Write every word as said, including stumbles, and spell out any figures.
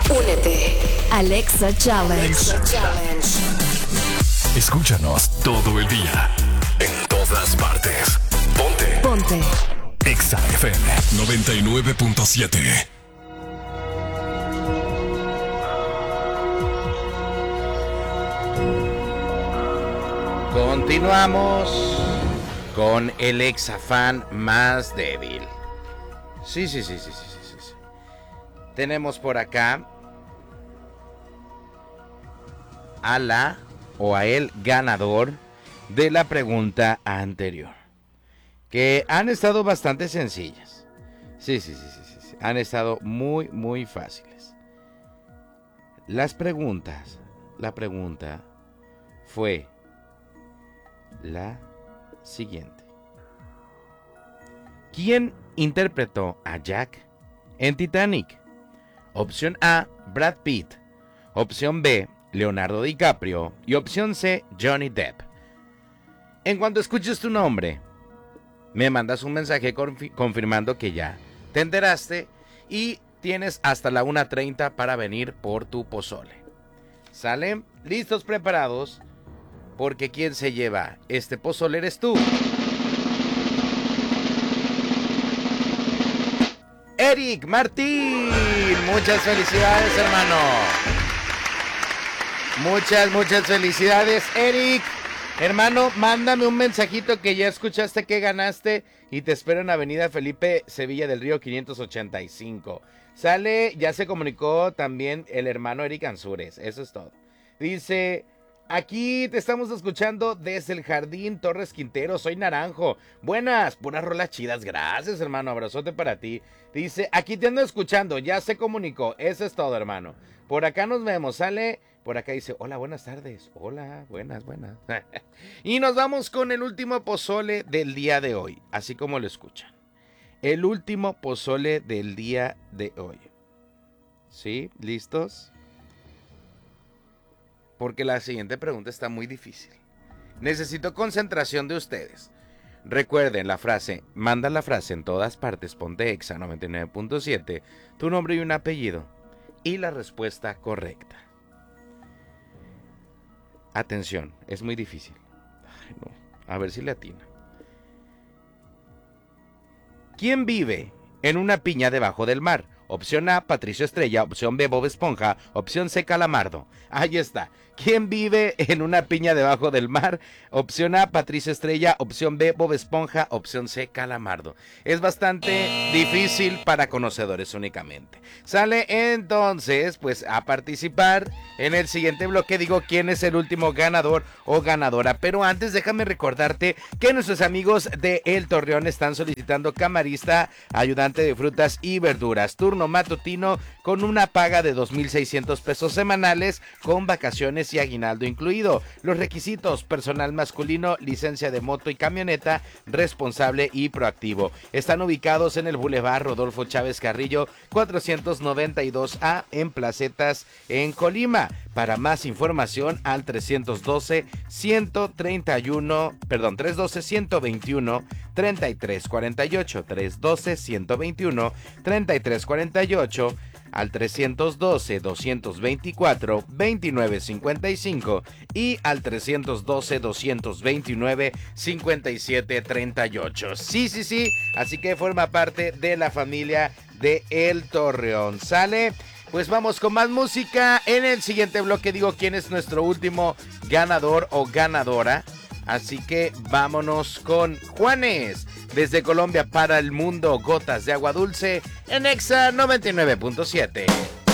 Únete. Alexa Challenge. Alexa Challenge. Escúchanos todo el día. En todas partes. Ponte. Ponte. Exa F M noventa y nueve punto siete. Continuamos con el exafán más débil. Sí, sí, sí, sí, sí, sí, sí, sí. Tenemos por acá a la o a el ganador de la pregunta anterior, que han estado bastante sencillas. Sí, sí, sí, sí, sí, sí. Han estado muy, muy fáciles. Las preguntas, la pregunta fue la siguiente. ¿Quién interpretó a Jack en Titanic? Opción A, Brad Pitt. Opción B, Leonardo DiCaprio. Y opción C, Johnny Depp. En cuanto escuches tu nombre, me mandas un mensaje confi- confirmando que ya te enteraste y tienes hasta la una treinta para venir por tu pozole. ¿Sale? ¿Listos, preparados? Porque quien se lleva este pozole eres tú. Eric Martín. Muchas felicidades, hermano. Muchas, muchas felicidades, Eric. Hermano, mándame un mensajito que ya escuchaste que ganaste y te espero en Avenida Felipe Sevilla del Río quinientos ochenta y cinco. Sale, ya se comunicó también el hermano Eric Ansúrez. Eso es todo. Dice... Aquí te estamos escuchando desde el Jardín Torres Quintero, soy Naranjo. Buenas, puras rolas chidas, gracias hermano, abrazote para ti. Dice, aquí te ando escuchando, ya se comunicó, eso es todo hermano. Por acá nos vemos, sale, por acá dice, hola, buenas tardes, hola, buenas, buenas. Y nos vamos con el último pozole del día de hoy, así como lo escuchan. El último pozole del día de hoy. ¿Sí? ¿Listos? Porque la siguiente pregunta está muy difícil. Necesito concentración de ustedes. Recuerden la frase, manda la frase en todas partes, ponte Exa noventa y nueve punto siete, tu nombre y un apellido, y la respuesta correcta. Atención, es muy difícil. Ay, no. A ver si le atina. ¿Quién vive en una piña debajo del mar? Opción A, Patricio Estrella. Opción B, Bob Esponja. Opción C, Calamardo. Ahí está. ¿Quién vive en una piña debajo del mar? Opción A, Patricio Estrella. Opción B, Bob Esponja. Opción C, Calamardo. Es bastante difícil para conocedores únicamente. Sale entonces, pues, a participar en el siguiente bloque. Digo quién es el último ganador o ganadora. Pero antes déjame recordarte que nuestros amigos de El Torreón están solicitando camarista, ayudante de frutas y verduras. Turno matutino con una paga de dos mil seiscientos pesos semanales con vacaciones y aguinaldo incluido. Los requisitos: personal masculino, licencia de moto y camioneta, responsable y proactivo. Están ubicados en el Boulevard Rodolfo Chávez Carrillo cuatrocientos noventa y dos A en Placetas en Colima. Para más información al trescientos doce, ciento treinta y uno, perdón, trescientos doce, ciento veintiuno, treinta y tres cuarenta y ocho, trescientos doce, ciento veintiuno, treinta y tres cuarenta y ocho, al trescientos doce, doscientos veinticuatro, veintinueve cincuenta y cinco y al trescientos doce, doscientos veintinueve, cincuenta y siete treinta y ocho. Sí, sí, sí, así que forma parte de la familia de El Torreón. ¿Sale? Pues vamos con más música. En el siguiente bloque digo quién es nuestro último ganador o ganadora. Así que vámonos con Juanes. Desde Colombia para el mundo, Gotas de Agua Dulce en Exa noventa y nueve punto siete.